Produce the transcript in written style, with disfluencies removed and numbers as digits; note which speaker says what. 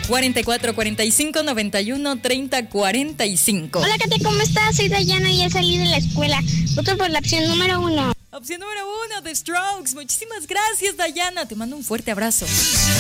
Speaker 1: 44 45 91 30 45.
Speaker 2: Hola, Katia, ¿cómo estás? Soy Dayana y he salido de la escuela. Voto por la opción número 1.
Speaker 1: Opción número 1, The Strokes. Muchísimas gracias, Dayana. Te mando un fuerte abrazo.